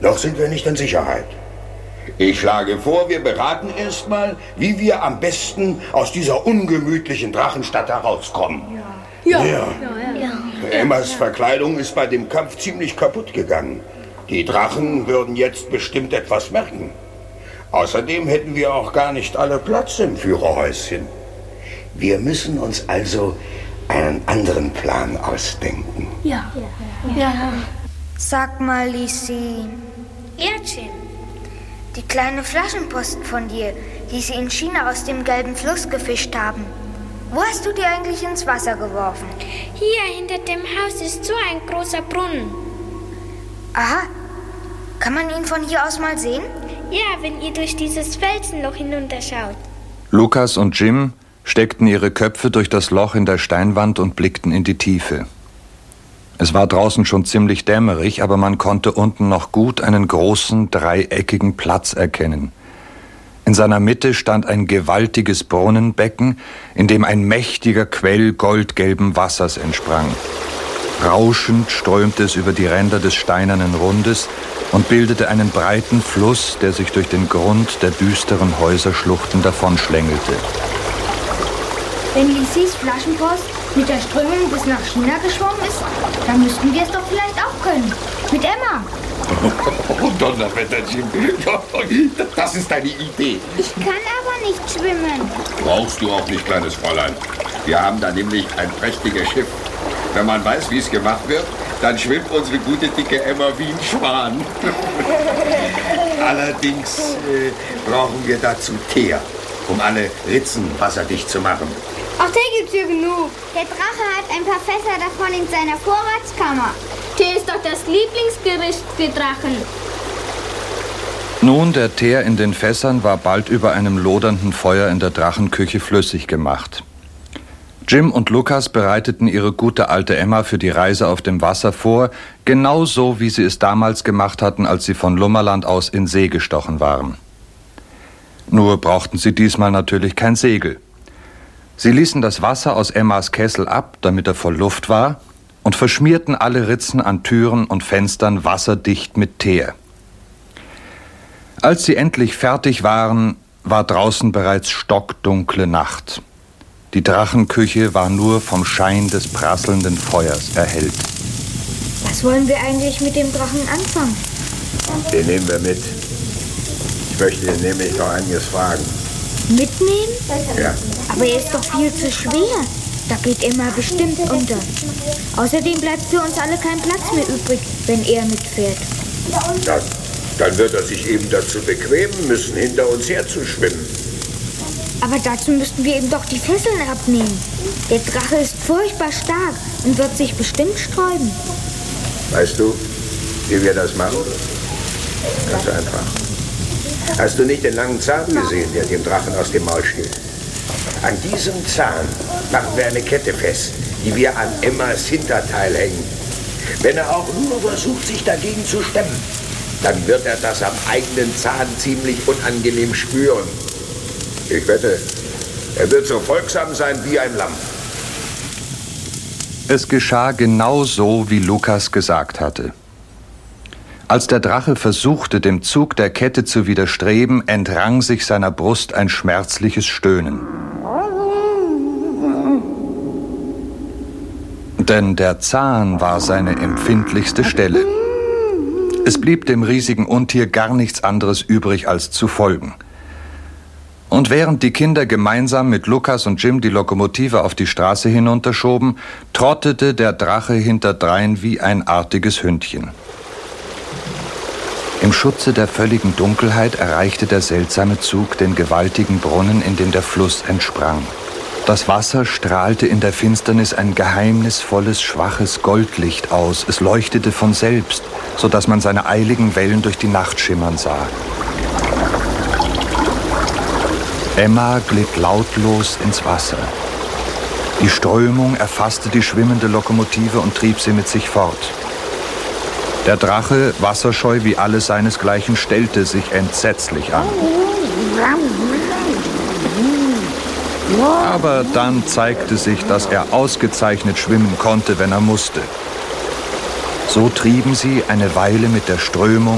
Noch sind wir nicht in Sicherheit. Ich schlage vor, wir beraten erstmal, wie wir am besten aus dieser ungemütlichen Drachenstadt herauskommen. Ja. Emmas Verkleidung ist bei dem Kampf ziemlich kaputt gegangen. Die Drachen würden jetzt bestimmt etwas merken. Außerdem hätten wir auch gar nicht alle Platz im Führerhäuschen. Wir müssen uns also einen anderen Plan ausdenken. Ja. Sag mal, Lisi, Ja, Jim. die kleine Flaschenpost von dir, die sie in China aus dem gelben Fluss gefischt haben. Wo hast du die eigentlich ins Wasser geworfen? Hier hinter dem Haus ist so ein großer Brunnen. Aha. Kann man ihn von hier aus mal sehen? Ja, wenn ihr durch dieses Felsenloch hinunterschaut. Lukas und Jim steckten ihre Köpfe durch das Loch in der Steinwand und blickten in die Tiefe. Es war draußen schon ziemlich dämmerig, aber man konnte unten noch gut einen großen, dreieckigen Platz erkennen. In seiner Mitte stand ein gewaltiges Brunnenbecken, in dem ein mächtiger Quell goldgelben Wassers entsprang. Rauschend strömte es über die Ränder des steinernen Rundes und bildete einen breiten Fluss, der sich durch den Grund der düsteren Häuserschluchten davonschlängelte. Wenn Lisis Flaschenpost mit der Strömung bis nach China geschwommen ist, dann müssten wir es doch vielleicht auch können. Mit Emma. Oh, Donnerwetter, Jim. Das ist eine Idee. Ich kann aber nicht schwimmen. Brauchst du auch nicht, kleines Fräulein. Wir haben da nämlich ein prächtiges Schiff. Wenn man weiß, wie es gemacht wird, dann schwimmt unsere gute, dicke Emma wie ein Schwan. Allerdings brauchen wir dazu Teer, um alle Ritzen wasserdicht zu machen. Auch Tee gibt's hier genug. Der Drache hat ein paar Fässer davon in seiner Vorratskammer. Tee ist doch das Lieblingsgericht für Drachen. Nun, der Teer in den Fässern war bald über einem lodernden Feuer in der Drachenküche flüssig gemacht. Jim und Lukas bereiteten ihre gute alte Emma für die Reise auf dem Wasser vor, genauso wie sie es damals gemacht hatten, als sie von Lummerland aus in See gestochen waren. Nur brauchten sie diesmal natürlich kein Segel. Sie ließen das Wasser aus Emmas Kessel ab, damit er voll Luft war, und verschmierten alle Ritzen an Türen und Fenstern wasserdicht mit Teer. Als sie endlich fertig waren, war draußen bereits stockdunkle Nacht. Die Drachenküche war nur vom Schein des prasselnden Feuers erhellt. Was wollen wir eigentlich mit dem Drachen anfangen? Den nehmen wir mit. Ich möchte ihn nämlich noch einiges fragen. Mitnehmen? Ja. Aber er ist doch viel zu schwer. Da geht Emma bestimmt unter. Außerdem bleibt für uns alle kein Platz mehr übrig, wenn er mitfährt. Dann wird er sich eben dazu bequemen müssen, hinter uns herzuschwimmen. Aber dazu müssten wir ihm doch die Fesseln abnehmen. Der Drache ist furchtbar stark und wird sich bestimmt sträuben. Weißt du, wie wir das machen? Ganz einfach. Hast du nicht den langen Zahn gesehen, der dem Drachen aus dem Maul stiehlt? An diesem Zahn machen wir eine Kette fest, die wir an Emmas Hinterteil hängen. Wenn er auch nur versucht, sich dagegen zu stemmen, dann wird er das am eigenen Zahn ziemlich unangenehm spüren. Ich wette, er wird so folgsam sein wie ein Lamm. Es geschah genau so, wie Lukas gesagt hatte. Als der Drache versuchte, dem Zug der Kette zu widerstreben, entrang sich seiner Brust ein schmerzliches Stöhnen. Denn der Zahn war seine empfindlichste Stelle. Es blieb dem riesigen Untier gar nichts anderes übrig, als zu folgen. Und während die Kinder gemeinsam mit Lukas und Jim die Lokomotive auf die Straße hinunterschoben, trottete der Drache hinterdrein wie ein artiges Hündchen. Im Schutze der völligen Dunkelheit erreichte der seltsame Zug den gewaltigen Brunnen, in dem der Fluss entsprang. Das Wasser strahlte in der Finsternis ein geheimnisvolles, schwaches Goldlicht aus. Es leuchtete von selbst, sodass man seine eiligen Wellen durch die Nacht schimmern sah. Emma glitt lautlos ins Wasser. Die Strömung erfasste die schwimmende Lokomotive und trieb sie mit sich fort. Der Drache, wasserscheu wie alle seinesgleichen, stellte sich entsetzlich an. Aber dann zeigte sich, dass er ausgezeichnet schwimmen konnte, wenn er musste. So trieben sie eine Weile mit der Strömung